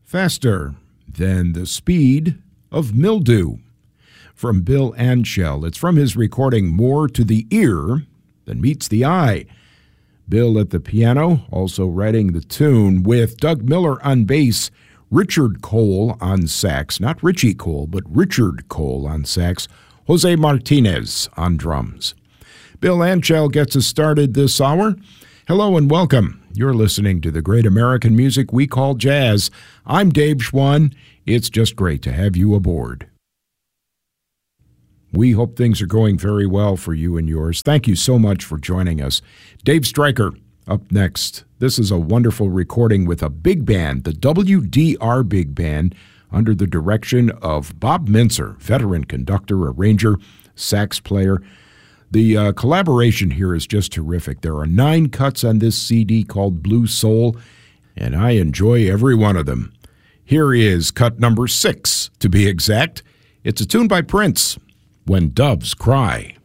faster than the speed of mildew. From Bill Anshel. It's from his recording More to the Ear Than Meets the Eye. Bill at the piano, also writing the tune, with Doug Miller on bass, Richard Cole on sax, not Richie Cole, but Richard Cole on sax, Jose Martinez on drums. Bill Anshel gets us started this hour. Hello and welcome. You're listening to the great American music we call jazz. I'm Dave Schwann. It's just great to have you aboard. We hope things are going very well for you and yours. Thank you so much for joining us. Dave Stryker up next. This is a wonderful recording with a big band, the WDR Big Band, under the direction of Bob Mintzer, veteran conductor, arranger, sax player. The collaboration here is just terrific. There are 9 cuts on this CD called Blue Soul, and I enjoy every one of them. Here is cut number 6, to be exact. It's a tune by Prince, When Doves Cry.